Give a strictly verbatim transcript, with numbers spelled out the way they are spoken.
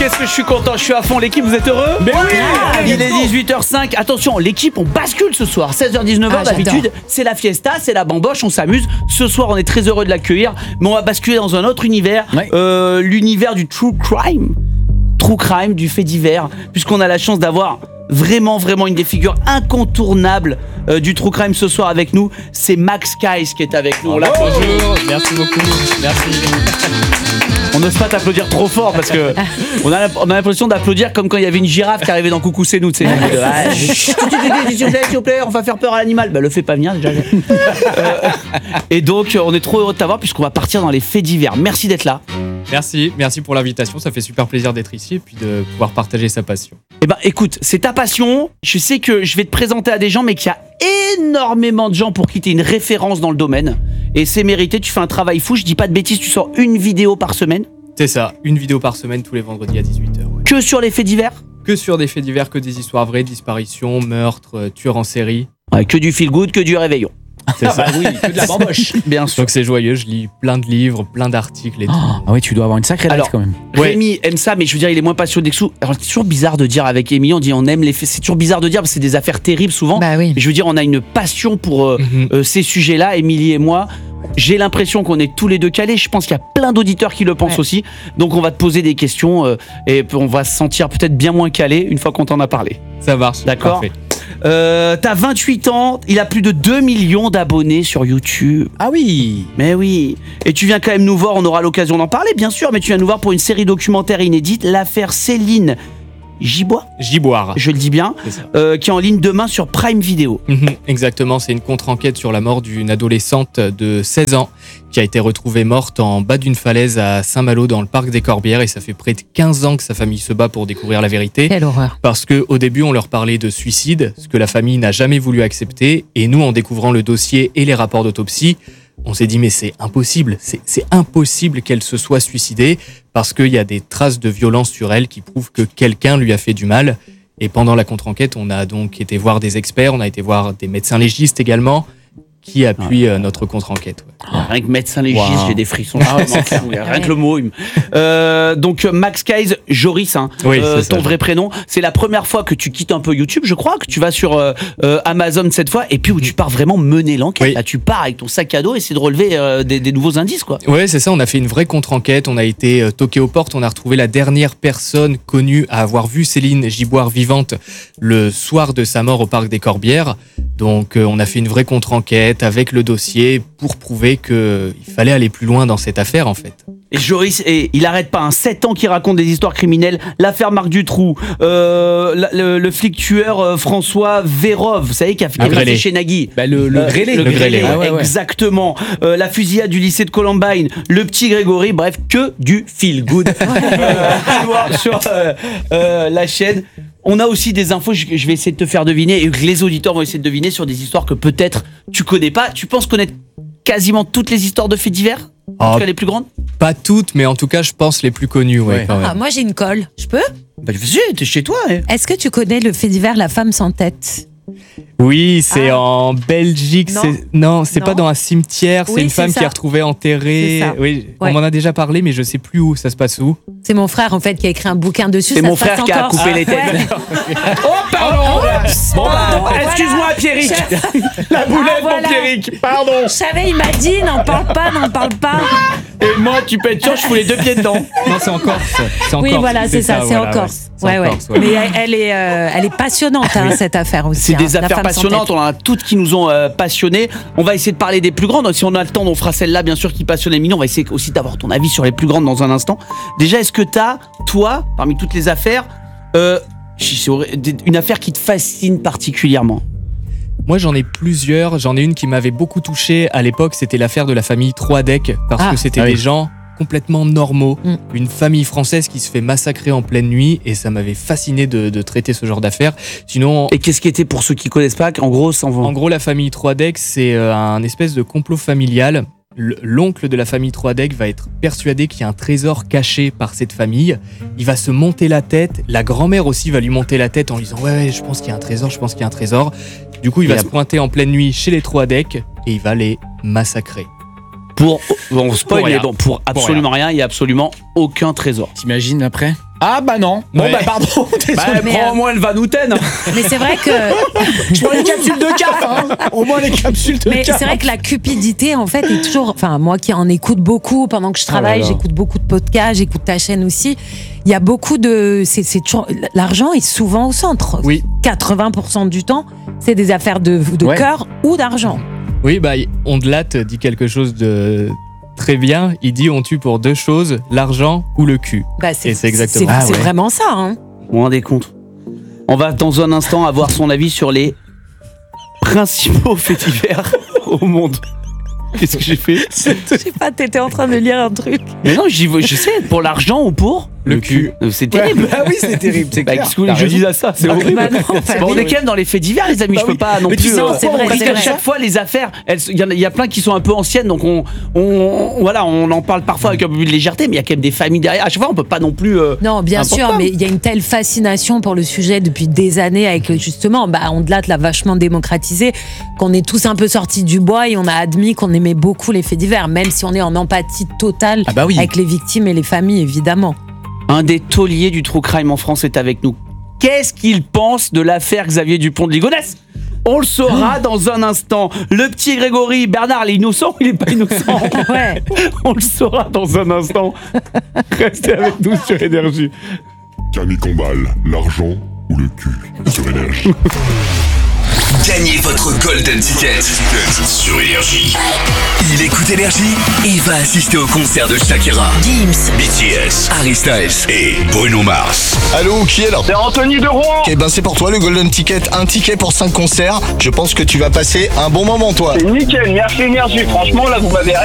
Qu'est-ce que je suis content, je suis à fond. L'équipe, vous êtes heureux? Mais oui. Ah, il est dix-huit heures cinq. Attention, l'équipe, on bascule ce soir. seize heures dix-neuf heures Ah, d'habitude, j'adore. c'est la fiesta, c'est la bamboche, on s'amuse. Ce soir, on est très heureux de l'accueillir. Mais on va basculer dans un autre univers, Ouais. euh, l'univers du true crime. True crime, du fait divers. Puisqu'on a la chance d'avoir vraiment, vraiment une des figures incontournables euh, du true crime ce soir avec nous. C'est Max Kais qui est avec nous. On l'applaudit. Bonjour, merci beaucoup. Merci. On n'ose pas t'applaudir trop fort parce que on a, on a l'impression d'applaudir comme quand il y avait une girafe qui arrivait dans Coucou c'est nous, tu sais. Ah, chut, s'il vous plaît, s'il vous plaît, on va faire peur à l'animal. Bah le fais pas venir déjà. Euh, et donc on est trop heureux de t'avoir puisqu'on va partir dans les faits divers. Merci d'être là. Merci, merci pour l'invitation. Ça fait super plaisir d'être ici et puis de pouvoir partager sa passion. Eh ben écoute, c'est ta passion. Je sais que je vais te présenter à des gens, mais qu'il y a énormément de gens pour qui t'es une référence dans le domaine. Et c'est mérité, tu fais un travail fou. Je dis pas de bêtises, tu sors une vidéo par semaine. C'est ça, une vidéo par semaine tous les vendredis à dix-huit heures. Ouais. Que sur les faits divers. Que sur des faits divers, que des histoires vraies, disparitions, meurtres, euh, tueurs en série. Ouais, que du feel good, que du réveillon. C'est ça. Oui, que de la bamboche. Bien sûr. Donc c'est joyeux, je lis plein de livres, plein d'articles et tout. Ah oui, tu dois avoir une sacrée Alors, life quand même. Ouais. Rémi aime ça, mais je veux dire, il est moins passionné que sous. Alors, c'est toujours bizarre de dire avec Amy, on dit on aime les faits. C'est toujours bizarre de dire parce que c'est des affaires terribles souvent. Bah oui. Mais je veux dire, on a une passion pour euh, Mhm. euh, ces sujets-là, Émilie et moi. J'ai l'impression qu'on est tous les deux calés. Je pense qu'il y a plein d'auditeurs qui le pensent Ouais. aussi. Donc, on va te poser des questions euh, et on va se sentir peut-être bien moins calé une fois qu'on t'en a parlé. Ça marche. D'accord. Parfait. Euh, T'as vingt-huit ans, il a plus de deux millions d'abonnés sur YouTube. Ah oui. Mais oui. Et tu viens quand même nous voir, on aura l'occasion d'en parler, bien sûr, mais tu viens nous voir pour une série documentaire inédite, l'affaire Céline Gibois, Giboire. je le dis bien, C'est ça. euh, qui est en ligne demain sur Prime Video. Mhm, exactement, c'est une contre-enquête sur la mort d'une adolescente de seize ans qui a été retrouvée morte en bas d'une falaise à Saint-Malo dans le parc des Corbières et ça fait près de quinze ans que sa famille se bat pour découvrir la vérité. Quelle horreur. Parce qu'au début, on leur parlait de suicide, ce que la famille n'a jamais voulu accepter. Et nous, en découvrant le dossier et les rapports d'autopsie, on s'est dit, mais c'est impossible, c'est, c'est impossible qu'elle se soit suicidée parce qu'il y a des traces de violence sur elle qui prouvent que quelqu'un lui a fait du mal. Et pendant la contre-enquête, on a donc été voir des experts, on a été voir des médecins légistes également qui appuient euh, notre contre-enquête. ouais. Rien que médecin légiste, Wow. j'ai des frissons. Rien que le mot. il me- Euh, donc Max Kais, Joris, hein, Oui, euh, c'est ça. ton vrai prénom. C'est la première fois que tu quittes un peu YouTube, je crois, que tu vas sur euh, euh, Amazon cette fois, et puis où tu pars vraiment mener l'enquête. Oui. Là, tu pars avec ton sac à dos et essayer de relever euh, des, des nouveaux indices, quoi. Ouais, c'est ça, on a fait une vraie contre-enquête, on a été euh, toqué aux portes, on a retrouvé la dernière personne connue à avoir vu Céline Giboire vivante le soir de sa mort au parc des Corbières. Donc euh, on a fait une vraie contre-enquête avec le dossier pour prouver qu'il fallait aller plus loin dans cette affaire en fait. Et Joris, et il arrête pas, un sept ans qui raconte des histoires criminelles, l'affaire Marc Dutroux, euh, la- le, le flic tueur euh, François Vérov, vous savez, qui a qui a Ah, passé Grélé. chez Nagui. Bah, le, le Euh, grêlé. le Le grêlé, grêlé, ouais, ouais, ouais. exactement. Euh, la fusillade du lycée de Columbine, le petit Grégory, bref, que du feel good. Euh, allez voir sur euh, euh, la chaîne. On a aussi des infos, je, je vais essayer de te faire deviner, et que les auditeurs vont essayer de deviner sur des histoires que peut-être tu connais pas. Tu penses connaître quasiment toutes les histoires de faits divers, en Ah, tout cas les plus grandes? Pas toutes, mais en tout cas je pense les plus connues, ouais, Ouais. quand même. Ah, moi j'ai une colle. Je peux? Bah, vas-y, t'es chez toi. Hein. Est-ce que tu connais le fait divers La femme sans tête? Oui, c'est Ah. en Belgique. Non. c'est- Non, c'est Non. pas dans un cimetière. Oui, c'est une c'est femme ça. qui est retrouvée enterrée. C'est ça. Oui, Ouais. on m'en a déjà parlé, mais je sais plus où. Ça se passe où? C'est mon frère en fait qui a écrit un bouquin dessus. C'est ça mon se passe frère en qui a Corse. coupé les têtes. Ouais. Oh, pardon! Bon, bah, Pardon, excuse-moi, Pierrick! La boulette, Ah, voilà. mon Pierrick! Pardon! Je savais, il m'a dit, n'en parle pas, n'en parle pas. Et moi, tu peux être sûr, je fous les deux pieds dedans. Non, c'est en Corse. C'est en Oui, Corse, voilà, c'est ça, c'est voilà, en Corse. C'est en Ouais, ouais. Corse, ouais. Mais elle, elle est, euh, elle est passionnante, hein, cette affaire aussi. C'est hein, des la affaires femme sans passionnantes, tête. on en a toutes qui nous ont euh, passionnés. On va essayer de parler des plus grandes. Donc, si on a le temps, on fera celle-là, bien sûr, qui passionne Émilie. On va essayer aussi d'avoir ton avis sur les plus grandes dans un instant. Déjà, est-ce que t'as, toi, parmi toutes les affaires, euh, une affaire qui te fascine particulièrement? Moi, j'en ai plusieurs. J'en ai une qui m'avait beaucoup touché à l'époque. C'était l'affaire de la famille Troadec, parce Ah. que c'était Ah oui. des gens complètement normaux. Mm. Une famille française qui se fait massacrer en pleine nuit, et ça m'avait fasciné de, de traiter ce genre d'affaires. Sinon, Et qu'est-ce qui était, pour ceux qui connaissent pas, en gros, sans en gros, la famille Troadec, c'est euh, un espèce de complot familial. L- L'oncle de la famille Troadec va être persuadé qu'il y a un trésor caché par cette famille. Il va se monter la tête. La grand-mère aussi va lui monter la tête en lui disant « Ouais, ouais, je pense qu'il y a un trésor, je pense qu'il y a un trésor. » Du coup, il Et va la- se pointer en pleine nuit chez les Troadec et il va les massacrer. Pour, bon, spoil, Pour rien. mais bon, pour absolument rien, il y a absolument aucun trésor. T'imagines après? Ah bah non. Bon Ouais. bah pardon. Bah, Désolé. Mais, prends euh, au moins le Vanouten. Mais c'est vrai que, Je prends les capsules de C A F, hein. Au moins les capsules de mais C A F. c'est vrai que la cupidité, en fait, est toujours. Enfin, moi qui en écoute beaucoup pendant que je travaille, là là. j'écoute beaucoup de podcasts, j'écoute ta chaîne aussi. Il y a beaucoup de. C'est, c'est toujours. L'argent est souvent au centre. Oui. quatre-vingts pour cent du temps, c'est des affaires de, de Ouais. cœur ou d'argent. Oui, bah, Ondelat dit quelque chose de très bien. Il dit on tue pour deux choses, l'argent ou le cul. Bah, c'est, Et c'est exactement. C'est, Ah c'est ouais. vraiment ça. Hein. Vous vous rendez compte? On va dans un instant avoir son avis sur les principaux faits divers au monde. Qu'est-ce que j'ai fait? Je sais pas, t'étais en train de lire un truc. Mais non, j'y vais- je sais, pour l'argent ou pour Le cul. Euh, C'est Ouais, terrible. bah oui, c'est terrible, c'est Bah, clair. qu'est-ce que vous voulez T'as que je raison. dise à ça? C'est Ah, horrible. bah non, enfin, Bon, on oui. est quand même dans les faits divers, les amis. Bah je peux oui. pas non Mais tu plus. sais euh, pourquoi c'est vrai, parce c'est qu'à vrai. chaque fois, les affaires, elles- il y, en a- il y a plein qui sont un peu anciennes, donc on, on, voilà, on en parle parfois avec un peu plus de légèreté, mais il y a quand même des familles derrière. À chaque fois, on peut pas non plus. euh, Non, bien Important. sûr, mais il y a une telle fascination pour le sujet depuis des années avec le- justement, bah, Ondelat l'a vachement démocratisé, qu'on est tous un peu sortis du bois et on a admis qu'on aimait beaucoup les faits divers, même si on est en empathie totale Ah bah oui. avec les victimes et les familles, évidemment. Un des tauliers du true crime en France est avec nous. Qu'est-ce qu'il pense de l'affaire Xavier Dupont de Ligonnès? On le saura dans un instant. Le petit Grégory, Bernard, il est innocent ou il est pas innocent? Ouais. On le saura dans un instant. Restez avec nous sur Énergie. Camille Combal, l'argent ou le cul sur Énergie. Gagnez votre Golden Ticket sur Énergie. Il écoute Énergie et va assister au concert de Shakira, Gims. B T S, Harry Styles et Bruno Mars. Allô, qui est là? C'est Anthony de Rouen. Eh ben c'est pour toi le Golden Ticket, un ticket pour cinq concerts. Je pense que tu vas passer un bon moment toi. C'est nickel, merci Énergie. Franchement, là, vous m'avez